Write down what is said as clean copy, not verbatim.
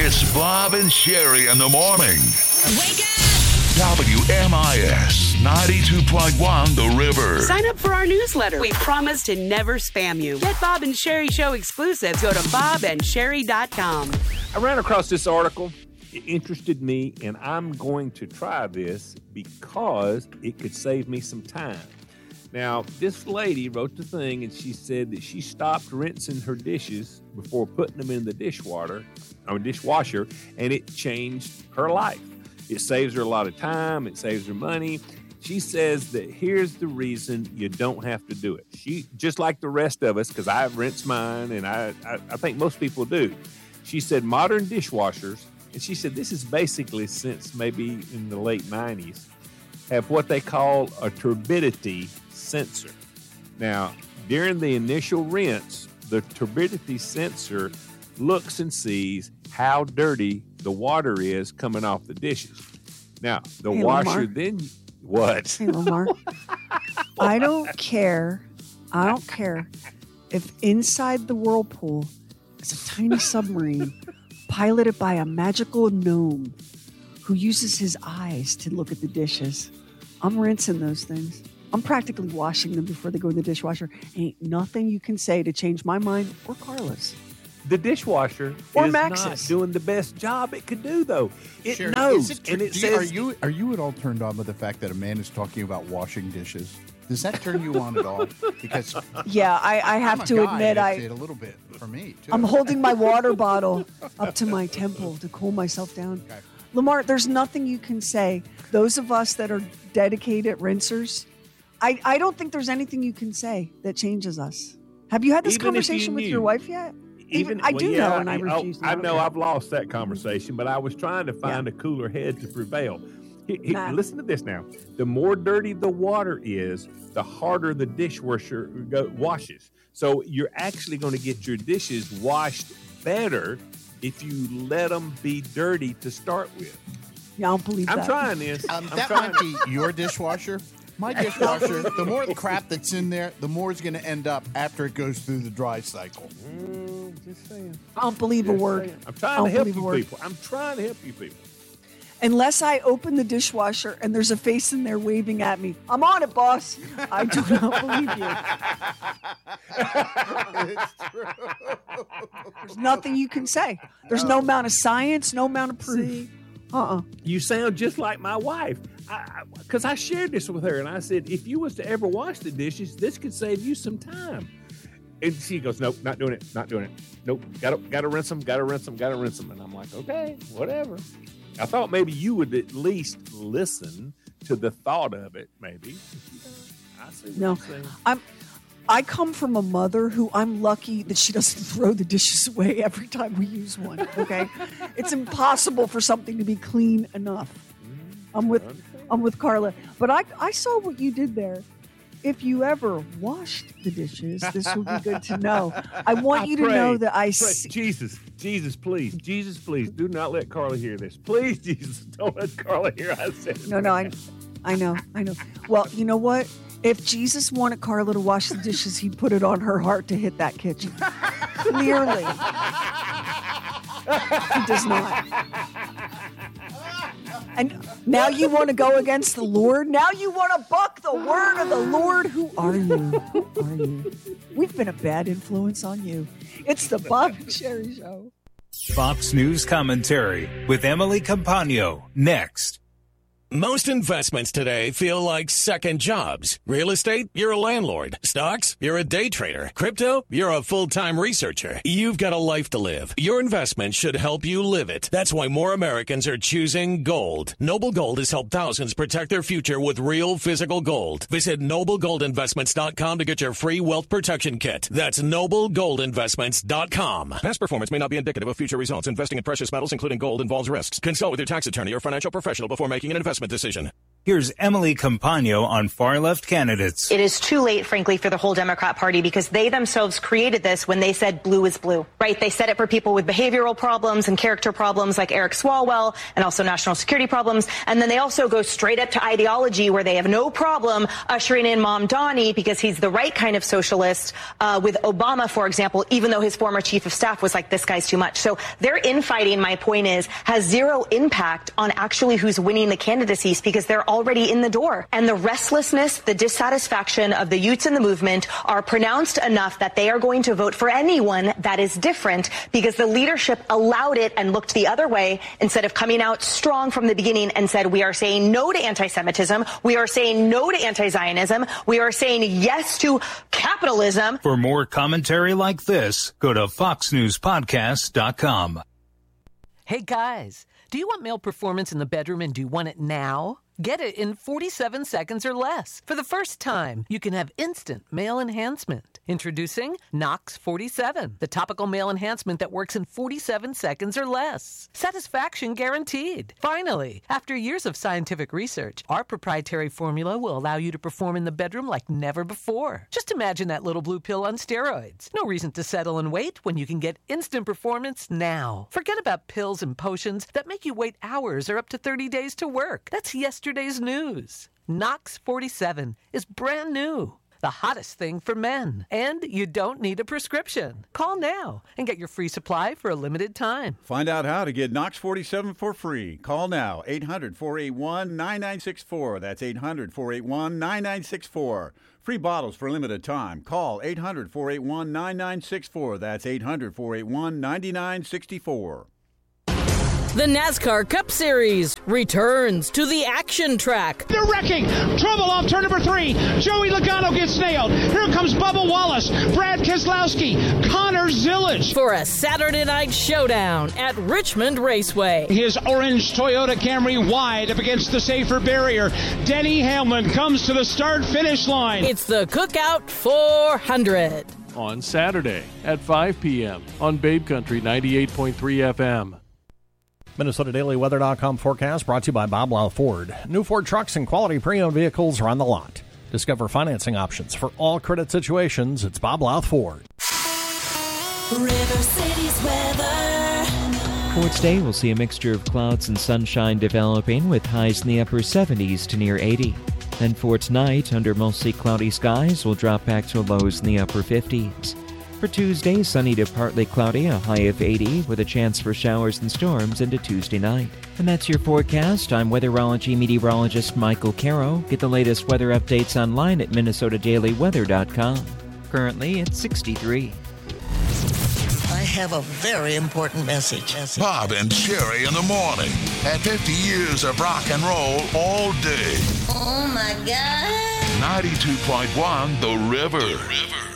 It's Bob and Sherry in the morning. Wake up! WMIS 92.1 The River. Sign up for our newsletter. We promise to never spam you. Get Bob and Sherry Show exclusives. Go to bobandsherry.com. I ran across this article. It interested me, and I'm going to try this because it could save me some time. Now, this lady wrote the thing, and she said that she stopped rinsing her dishes before putting them in the dishwasher, and it changed her life. It saves her a lot of time. It saves her money. She says that here's the reason you don't have to do it. She, just like the rest of us, because I've rinsed mine, and I think most people do. She said modern dishwashers, and she said this is basically since maybe in the late 90s, have what they call a turbidity sensor. Now, during the initial rinse, the turbidity sensor looks and sees how dirty the water is coming off the dishes. Now, the washer Lamar. then... What? Hey, Lamar. I don't care if inside the whirlpool is a tiny submarine piloted by a magical gnome who uses his eyes to look at the dishes. I'm rinsing those things. I'm practically washing them before they go in the dishwasher. Ain't nothing you can say to change my mind or Carla's. The dishwasher Or is Max's. not doing the best job it could do, though. It Sherry, knows, is it and it do says... are you at all turned on with the fact that a man is talking about washing dishes? Does that turn you on at all? Because Yeah, I have I'm a to guy, admit, it a little bit for me too. I'm holding my water bottle up to my temple to cool myself down. Okay. Lamar, there's nothing you can say. Those of us that are dedicated rinsers, I don't think there's anything you can say that changes us. Have you had this Even if you conversation with your knew. wife yet? I well, do yeah, know, and I refuse. I know I've lost that conversation, but I was trying to find a cooler head to prevail. Nah. Listen to this now. The more dirty the water is, the harder the dishwasher washes. So you're actually going to get your dishes washed better if you let them be dirty to start with. Yeah, I don't believe that. I'm trying this. That might be your dishwasher. My dishwasher, the more crap that's in there, the more it's going to end up after it goes through the dry cycle. Just saying. I don't believe a word. I'm trying to help you people. I'm trying to help you people. Unless I open the dishwasher and there's a face in there waving at me. I'm on it, boss. I do not believe you. It's true. There's nothing you can say. There's no amount of science, no amount of proof. You sound just like my wife. Because I shared this with her, and I said, if you was to ever wash the dishes, this could save you some time. And she goes, nope, not doing it. Nope, gotta rinse them. And I'm like, okay, whatever. I thought maybe you would at least listen to the thought of it, maybe. I see what No, you're saying. I come from a mother who I'm lucky that she doesn't throw the dishes away every time we use one, okay? It's impossible for something to be clean enough. I'm with Carla. But I saw what you did there. If you ever washed the dishes, this would be good to know. I want you to know that I see. Jesus, please, do not let Carla hear this. Please, Jesus, don't let Carla hear I said it. No, I know. Well, you know what? If Jesus wanted Carla to wash the dishes, he'd put it on her heart to hit that kitchen. Clearly. He does not. And now you want to go against the Lord? Now you want to buck the word of the Lord? Who are you? We've been a bad influence on you. It's the Bob and Sherry Show. Fox News Commentary with Emily Campagno. Next. Most investments today feel like second jobs. Real estate, you're a landlord. Stocks, you're a day trader. Crypto, you're a full-time researcher. You've got a life to live. Your investment should help you live it. That's why more Americans are choosing gold. Noble Gold has helped thousands protect their future with real physical gold. Visit NobleGoldInvestments.com to get your free wealth protection kit. That's NobleGoldInvestments.com. Past performance may not be indicative of future results. Investing in precious metals, including gold, involves risks. Consult with your tax attorney or financial professional before making an investment decision. Here's Emily Campagno on far-left candidates. It is too late, frankly, for the whole Democrat Party because they themselves created this when they said blue is blue, right? They said it for people with behavioral problems and character problems like Eric Swalwell and also national security problems. And then they also go straight up to ideology where they have no problem ushering in Mamdani because he's the right kind of socialist with Obama, for example, even though his former chief of staff was like, this guy's too much. So their infighting, my point is, has zero impact on actually who's winning the candidacies because they're already in the door. And the restlessness, the dissatisfaction of the youths in the movement are pronounced enough that they are going to vote for anyone that is different because the leadership allowed it and looked the other way instead of coming out strong from the beginning and said, we are saying no to anti-Semitism. We are saying no to anti-Zionism. We are saying yes to capitalism. For more commentary like this, go to foxnewspodcast.com. Hey guys, do you want male performance in the bedroom and do you want it now? Get it in 47 seconds or less. For the first time, you can have instant male enhancement. Introducing Nox 47, the topical male enhancement that works in 47 seconds or less. Satisfaction guaranteed. Finally, after years of scientific research, our proprietary formula will allow you to perform in the bedroom like never before. Just imagine that little blue pill on steroids. No reason to settle and wait when you can get instant performance now. Forget about pills and potions that make you wait hours or up to 30 days to work. That's yesterday's news. Nox 47 is brand new. The hottest thing for men. And you don't need a prescription. Call now and get your free supply for a limited time. Find out how to get Nox 47 for free. Call now. 800-481-9964. That's 800-481-9964. Free bottles for a limited time. Call 800-481-9964. That's 800-481-9964. The NASCAR Cup Series returns to the action track. They're wrecking. Trouble off turn number 3. Joey Logano gets nailed. Here comes Bubba Wallace, Brad Keselowski, Connor Zillage. For a Saturday night showdown at Richmond Raceway. His orange Toyota Camry wide up against the safer barrier. Denny Hamlin comes to the start-finish line. It's the Cookout 400. On Saturday at 5 p.m. on Babe Country 98.3 FM. MinnesotaDailyWeather.com forecast brought to you by Bob Lau Ford. New Ford trucks and quality pre-owned vehicles are on the lot. Discover financing options for all credit situations. It's Bob Lau Ford. River City's weather. For today, we'll see a mixture of clouds and sunshine developing with highs in the upper 70s to near 80. Then for tonight, under mostly cloudy skies, we'll drop back to lows in the upper 50s. For Tuesday, sunny to partly cloudy, a high of 80, with a chance for showers and storms into Tuesday night. And that's your forecast. I'm weatherology meteorologist Michael Caro. Get the latest weather updates online at MinnesotaDailyWeather.com. Currently, it's 63. I have a very important message. Bob and Sherry in the morning. At 50 years of rock and roll all day. Oh, my God. 92.1 The River.